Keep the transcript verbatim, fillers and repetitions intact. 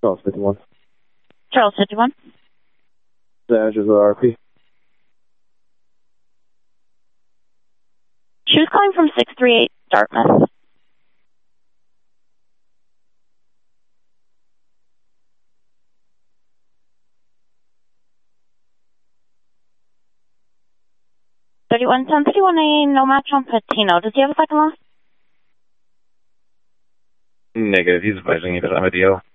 Charles fifty-one. Charles fifty-one. The address of the R P. She was calling from six three eight Dartmouth. thirty-one ten thirty-one A, no match on Patino. Does he have a second loss? Negative. He's advising you that I'm a D L.